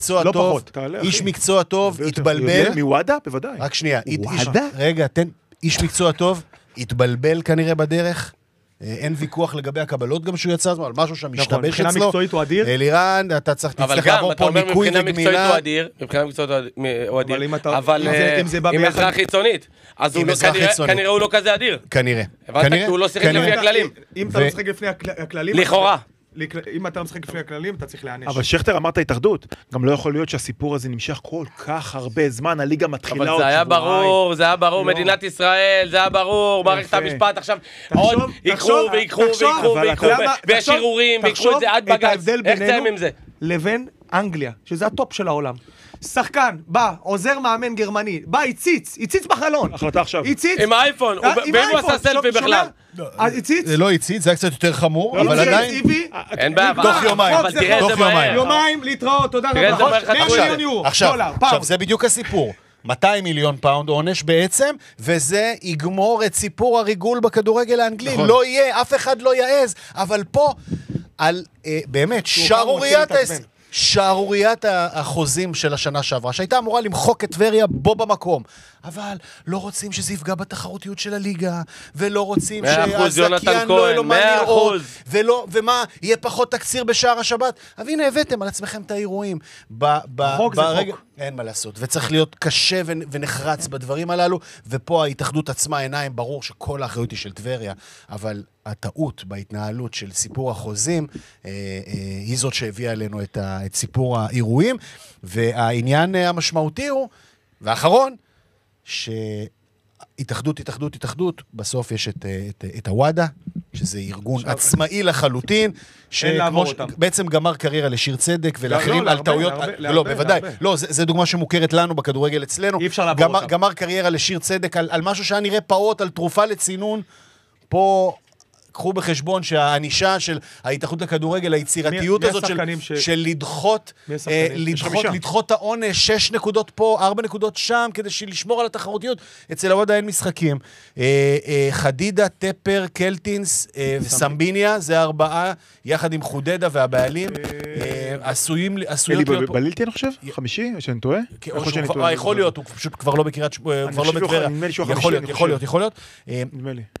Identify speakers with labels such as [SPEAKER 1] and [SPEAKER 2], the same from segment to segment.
[SPEAKER 1] לא פחות.
[SPEAKER 2] איש מקצוע טוב, התבלבל.
[SPEAKER 1] מוואדה? בוודאי.
[SPEAKER 2] רק שנייה.
[SPEAKER 1] וואדה?
[SPEAKER 2] רגע, איש מקצוע טוב, התבלבל כנראה בדרך. אין ויכוח לגבי הקבלות גם שהוא יצא, על משהו שם משתבש אצלו.
[SPEAKER 1] מבחינה מקצועית הוא אדיר.
[SPEAKER 2] אלירן, אתה צריך לעבור פה ניקוי וגמילה.
[SPEAKER 3] מבחינה מקצועית הוא אדיר, אבל עם עזרה חיצונית. אז כנראה הוא לא כזה אדיר.
[SPEAKER 2] כנראה.
[SPEAKER 3] הבנת? הוא לא שיחק לפי הכללים.
[SPEAKER 1] אם אתה לא משחק לפני הכללים...
[SPEAKER 3] לכאורה.
[SPEAKER 1] אם אתה משחק לפני הכללים, אתה צריך להענש.
[SPEAKER 4] אבל שכטר אמרת התאחדות, גם לא יכול להיות שהסיפור הזה נמשך כל כך הרבה זמן, הליגה מתחילה עוד
[SPEAKER 3] שבועיים. זה היה ברור, מדינת ישראל, זה היה ברור, מערכת המשפט עכשיו, עוד ייקחו, ויש ערעורים, ויקחו את זה עד בג"ץ, איך תסיים עם זה?
[SPEAKER 1] לבין אנגליה, שזה הטופ של העולם. שחקן, בא, עוזר מאמן גרמני, בא, הציץ בחלון.
[SPEAKER 4] החלטה עכשיו.
[SPEAKER 3] עם האייפון, ואם הוא עשה סלפי בכלל.
[SPEAKER 2] זה לא הציץ, זה היה קצת יותר חמור, אבל עדיין...
[SPEAKER 3] אין בעיה,
[SPEAKER 2] תוך יומיים.
[SPEAKER 3] אבל תראה איזה מהר.
[SPEAKER 1] יומיים להתראות, תודה
[SPEAKER 3] תראה איזה
[SPEAKER 1] רבה.
[SPEAKER 3] מהר חתכו את זה.
[SPEAKER 2] עכשיו, זה בדיוק הסיפור. 200 מיליון פאונד עונש בעצם, וזה יגמור את סיפור הריגול בכדורגל האנגלי. לא יהיה, אף אחד לא יעז, אבל פה, על באמת, שערוריית החוזים של השנה שעברה, שהייתה אמורה למחוק את טבריה בו במקום, אבל לא רוצים שזה יפגע בתחרותיות של הליגה, ולא רוצים שהזקיין לא יהיה לו מה לראות, ומה, יהיה פחות תקציר בשער השבת. אבל הנה הבאתם על עצמכם את האירועים.
[SPEAKER 1] חוק זה חוק.
[SPEAKER 2] אין מה לעשות, וצריך להיות קשה ונחרץ בדברים הללו, ופה ההתאחדות עצמה עיניים, ברור שכל האחריות היא של טבריה, אבל הטעות בהתנהלות של סיפור החוזים, היא זאת שהביאה אלינו את סיפור האירועים, והעניין המשמעותי הוא, והאחרון, התאחדות, בסוף יש את הוואדה, שזה ארגון עצמאי לחלוטין, שבעצם גמר קריירה לשיר צדק ולאחרים על טעויות, לא, בוודאי, לא, זה דוגמה שמוכרת לנו בכדורגל אצלנו, גמר קריירה לשיר צדק על משהו שהיה נראה פעוט, על תרופה לצינון, פה... קחו בחשבון שהאנישה של ההתאחדות לכדורגל, היצירתיות הזאת של לדחות את העונש, 6 נקודות פה, 4 נקודות שם, כדי לשמור על התחרותיות. אצל הוואדה אין משחקים. חדידה, טפר, קלטינס וסמביניה, זה 4, יחד עם חודדה והבעלים, עשויים להיות...
[SPEAKER 4] בלילתי אני חושב? 5? שאני טועה?
[SPEAKER 2] יכול להיות, הוא פשוט כבר לא בקריית... כבר לא בטבריה. יכול להיות.
[SPEAKER 4] נדמה לי.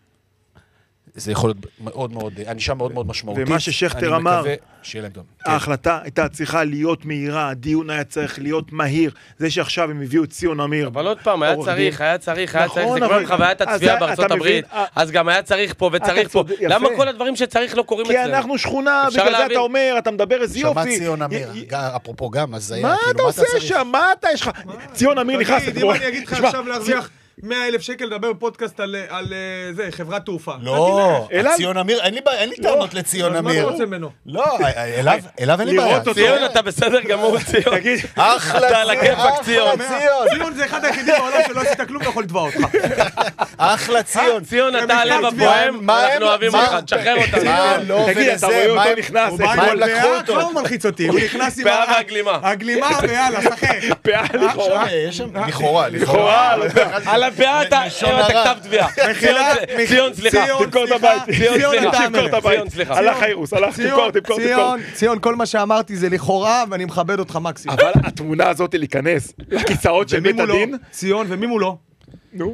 [SPEAKER 2] זה יכול להיות מאוד מאוד, אנישה מאוד מאוד משמעותית.
[SPEAKER 4] ומה ששכטר אמר,
[SPEAKER 2] שיהיה להם טוב.
[SPEAKER 4] ההחלטה הייתה צריכה להיות מהירה, הדיון היה צריך להיות מהיר, זה שעכשיו הם הביאו ציון אמיר.
[SPEAKER 3] אבל עוד פעם, היה צריך, זה כמו עם חוויית הצפייה בארצות הברית, אז גם היה צריך פה וצריך פה. למה כל הדברים שצריך לא קורים אצלנו?
[SPEAKER 4] כי אנחנו שכונה, בגלל זה אתה אומר, אתה מדבר איזה יופי.
[SPEAKER 2] שמע ציון אמיר, אפרופו גם, אז היה,
[SPEAKER 4] מה אתה עושה שם? מה אתה יש לך? ציון אמיר נכנס.
[SPEAKER 1] אם אני אגיד לך עכשיו להרוויח 100,0ף שקל לדבר בפודקאסט על זה, חברת תעופה.
[SPEAKER 2] לא, ציון אמיר, אין לי טענות לציון אמיר.
[SPEAKER 1] מה אתה רוצה ממנו?
[SPEAKER 2] לא, אליו אין לי בעיה.
[SPEAKER 3] ציון, אתה בסדר גמור, ציון.
[SPEAKER 2] אחלה
[SPEAKER 3] אתה על הכיפק, ציון.
[SPEAKER 1] ציון זה אחד היחידים בעולם שלא עשית כלום ויכול לתבוע אותך.
[SPEAKER 2] אחלה ציון.
[SPEAKER 3] ציון, אתה הלב הפועם, אנחנו אוהבים אותך, תשחרר אותנו.
[SPEAKER 4] תגיד, אתה רואה אותו נכנס.
[SPEAKER 1] מה הם לקחו אותו? כבר הוא מלחיץ אותי, הוא נכנס עם
[SPEAKER 3] פאה והגלימה.
[SPEAKER 1] הגלימה ויאללה, שחק.
[SPEAKER 4] פאה לכאורה.
[SPEAKER 2] לכאורה.
[SPEAKER 3] על הפאה אתה כתב תביעה. ציון, סליחה.
[SPEAKER 4] תמכור את הבית.
[SPEAKER 3] ציון, סליחה.
[SPEAKER 4] הלך חיירוס, הלך תמכור.
[SPEAKER 1] ציון, כל מה שאמרתי זה לכאורה, ואני מכבד אותך מקסימום.
[SPEAKER 4] אבל התמונה הזאת להיכנס לכיסאות של בית הדין.
[SPEAKER 1] ציון, ומי מולו?
[SPEAKER 4] נו.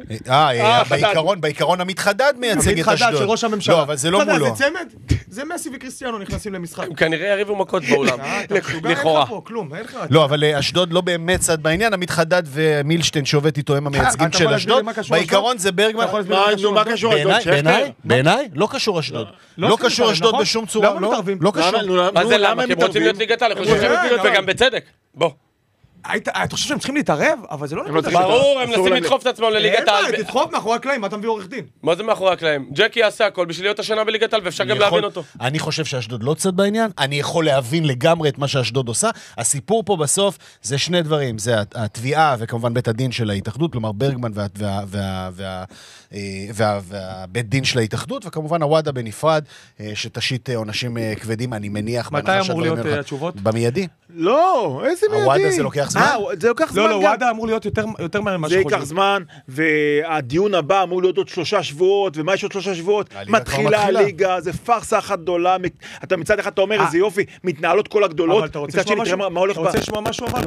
[SPEAKER 2] בעיקרון המתחדד מייצג את אשדוד.
[SPEAKER 1] המתחדד של ראש הממשלה.
[SPEAKER 2] לא, אבל זה לא מולו.
[SPEAKER 1] זה צמד? זה מסי וקריסטיאנו נכנסים למשחק.
[SPEAKER 3] הם כנראה יריבו מכות באולם. לכאורה.
[SPEAKER 2] לא, אבל אשדוד לא באמת צד בעניין. המתחדד ומילשטיין שעובד איתו הם המייצגים של אשדוד. בעיקרון זה ברגמן.
[SPEAKER 4] מה קשור אשדוד?
[SPEAKER 2] בעיניי לא קשור אשדוד. לא קשור אשדוד בשום צורה.
[SPEAKER 1] למה מתערבים?
[SPEAKER 2] לא קשור.
[SPEAKER 3] מה זה למה? כי הם רוצים להיות ליגת העל, וגם בצדק. בוא.
[SPEAKER 1] אתה חושב שהם צריכים להתערב? אבל זה לא נקודה.
[SPEAKER 3] ברור, הם מנסים לדחוף את עצמם לליגת העל.
[SPEAKER 1] תדחוף מאחורי הקלעים, מה אתה מביא עורך דין?
[SPEAKER 3] מה זה מאחורי הקלעים? ג'קי יעשה הכל בשביל להיות השנה בליגת העל, ואפשר גם להבין אותו.
[SPEAKER 2] אני חושב שאשדוד לא צד בעניין, אני יכול להבין לגמרי את מה שאשדוד עושה. הסיפור פה בסוף זה שני דברים, זה התביעה וכמובן בית הדין של ההתאחדות, כלומר ברגמן והבית דין של ההתאחדות, וכמובן הוואדה בנפרד, שתשית עונשים כבדים, אני מניח.
[SPEAKER 1] מתי אמור להיות התשובות?
[SPEAKER 2] במיידי.
[SPEAKER 4] לא, איזה מיידי?
[SPEAKER 2] הוואדה זה לוקח זמן?
[SPEAKER 4] זה לוקח זמן
[SPEAKER 1] לא,
[SPEAKER 4] גם.
[SPEAKER 1] וואדה אמור להיות יותר מהר ממה שחושבים.
[SPEAKER 4] זה ייקח זמן, והדיון הבא אמור להיות עוד 3 שבועות, ומה יש עוד 3 שבועות? מתחילה הליגה, זה פרסה אחת גדולה, אתה מצד אחד אתה אומר איזה יופי, מתנהלות כל הגדולות,
[SPEAKER 1] אבל אתה רוצה לשמוע משהו?